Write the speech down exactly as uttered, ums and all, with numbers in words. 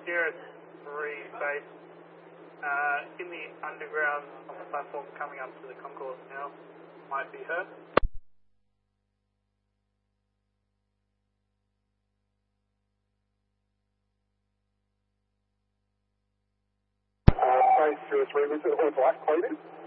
Sierra three base, uh, in the underground on the platform coming up to the concourse now, might be her. Uh, base Sierra three, was it all black plated?